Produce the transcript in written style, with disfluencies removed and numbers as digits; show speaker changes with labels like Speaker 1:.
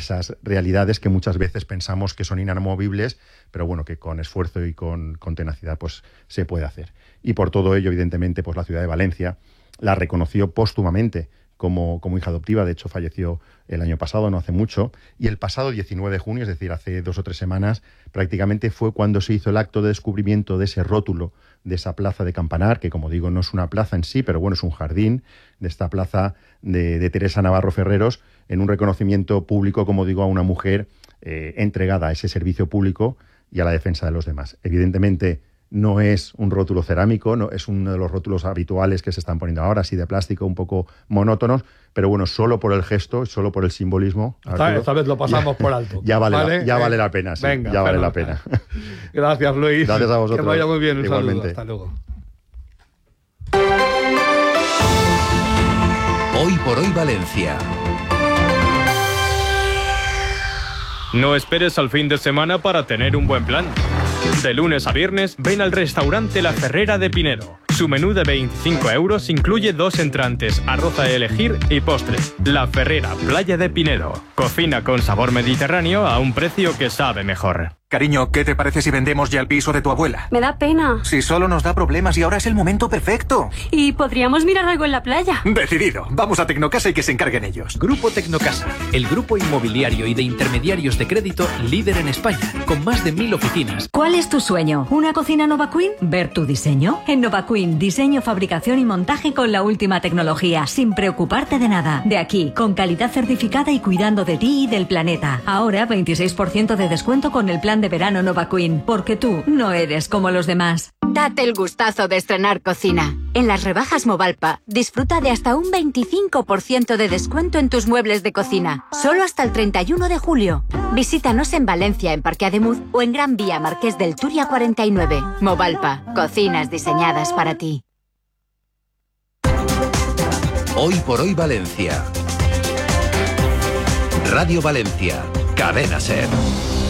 Speaker 1: esas realidades que muchas veces pensamos que son inamovibles, pero bueno, que con esfuerzo y con tenacidad pues se puede hacer. Y por todo ello, evidentemente, pues la ciudad de Valencia la reconoció póstumamente como hija adoptiva. De hecho, falleció el año pasado, no hace mucho, y el pasado 19 de junio, es decir, hace 2 o 3 semanas, prácticamente fue cuando se hizo el acto de descubrimiento de ese rótulo de esa plaza de Campanar, que como digo no es una plaza en sí, pero bueno, es un jardín, de esta plaza de Teresa Navarro Ferreros, en un reconocimiento público, como digo, a una mujer entregada a ese servicio público y a la defensa de los demás. Evidentemente, no es un rótulo cerámico, no es uno de los rótulos habituales que se están poniendo ahora, así de plástico, un poco monótonos, pero bueno, solo por el gesto, solo por el simbolismo.
Speaker 2: Esta vez lo pasamos por alto.
Speaker 1: Ya vale, vale la pena, sí.
Speaker 2: Venga,
Speaker 1: ya vale la pena.
Speaker 2: Gracias, Luis.
Speaker 1: Gracias a vosotros.
Speaker 2: Que vaya muy bien, un
Speaker 1: Igualmente.
Speaker 2: saludo. Hasta luego.
Speaker 3: Hoy por hoy Valencia.
Speaker 4: No esperes al fin de semana para tener un buen plan. De lunes a viernes, ven al restaurante La Ferrera de Pinedo. Su menú de 25 euros incluye 2 entrantes, arroz a elegir y postres. La Ferrera, Playa de Pinedo. Cocina con sabor mediterráneo a un precio que sabe mejor.
Speaker 5: Cariño, ¿qué te parece si vendemos ya el piso de tu abuela?
Speaker 6: Me da pena.
Speaker 5: Si solo nos da problemas y ahora es el momento perfecto.
Speaker 6: Y podríamos mirar algo en la playa.
Speaker 5: Decidido. Vamos a Tecnocasa y que se encarguen ellos.
Speaker 3: Grupo Tecnocasa, el grupo inmobiliario y de intermediarios de crédito líder en España, con más de 1000 oficinas.
Speaker 7: ¿Cuál es tu sueño? ¿Una cocina Nova Queen? ¿Ver tu diseño? En Nova Queen, diseño, fabricación y montaje con la última tecnología, sin preocuparte de nada. De aquí, con calidad certificada y cuidando de ti y del planeta. Ahora 26% de descuento con el plan de verano Nova Queen, porque tú no eres como los demás.
Speaker 6: Date el gustazo de estrenar cocina. En las rebajas Movalpa, disfruta de hasta un 25% de descuento en tus muebles de cocina. Solo hasta el 31 de julio. Visítanos en Valencia, en Parque Ademuz, o en Gran Vía Marqués del Turia 49. Movalpa, cocinas diseñadas para ti.
Speaker 3: Hoy por hoy Valencia. Radio Valencia, Cadena SER.